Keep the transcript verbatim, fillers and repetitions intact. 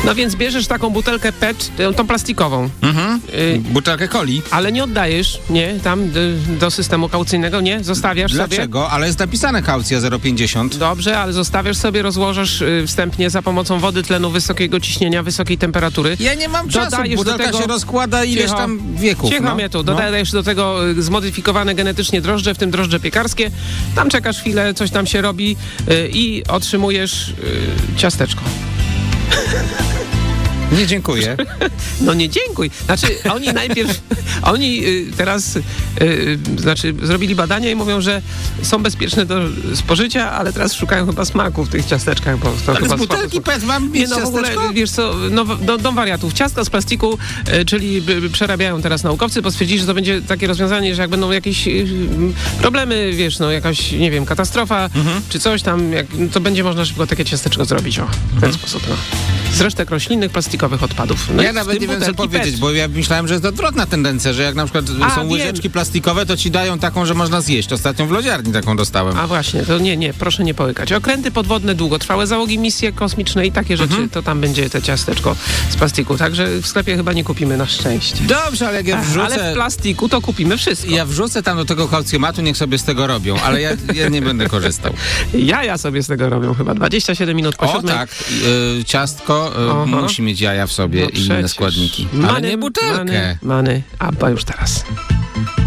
No więc bierzesz taką butelkę P E T, tą plastikową. Mhm. Y, Butelkę coli. ale nie oddajesz, nie, tam y, do systemu kaucyjnego, nie, zostawiasz sobie. Dlaczego? Ale jest napisane kaucja zero przecinek pięćdziesiąt. Dobrze, ale zostawiasz sobie, rozłożysz y, wstępnie za pomocą wody, tlenu, wysokiego ciśnienia, wysokiej temperatury. Ja nie mam czasu, Dodajesz do butelka tego- się rozkłada ileś Cicho. tam wieków. Cicho no. mnie tu, dodajesz do tego y, zmodyfikowane genetycznie drożdże, w tym drożdże piekarskie. Tam czekasz chwilę, coś tam się robi y, i otrzymujesz y, ciasteczko. Nie, dziękuję. No nie dziękuj. Znaczy, oni najpierw, oni y, teraz, y, y, znaczy, zrobili badania i mówią, że są bezpieczne do spożycia, ale teraz szukają chyba smaku w tych ciasteczkach, bo to Ale chyba z butelki smaku- P E T mam Nie mieć no, w ogóle, ciasteczko? wiesz co, no, do, dom wariatów. Ciastka z plastiku, y, czyli by, by przerabiają teraz naukowcy, bo stwierdzili, że to będzie takie rozwiązanie, że jak będą jakieś y, problemy, wiesz, no jakaś, nie wiem, katastrofa, Mhm. czy coś tam, jak, to będzie można szybko takie ciasteczko zrobić, o, w ten sposób, no. Z resztek roślinnych, plastikowych odpadów. No i Ja w nawet tym nie wiem, co butelki powiedzieć, P E T. bo ja myślałem, że jest odwrotna tendencja, że jak na przykład A, są wiem. łyżeczki plastikowe, to ci dają taką, że można zjeść. Ostatnio w lodziarni taką dostałem. A właśnie, to nie, nie, proszę nie połykać. Okręty podwodne, długotrwałe załogi, misje kosmiczne i takie rzeczy, Mhm. to tam będzie te ciasteczko z plastiku. Także w sklepie chyba nie kupimy, na szczęście. Dobrze, ale jak ja Ach, wrzucę... ale w plastiku to kupimy wszystko. Ja wrzucę tam do tego kaucjomatu, niech sobie z tego robią, ale ja, ja nie będę korzystał. Jaja sobie z tego robią chyba. dwadzieścia siedem minut po O siódmej. tak, y, ciastko y, Aha. musi mieć jaja w sobie No i inne przecież. składniki. Ale Many, nie butelkę. Many, many, Abba już teraz.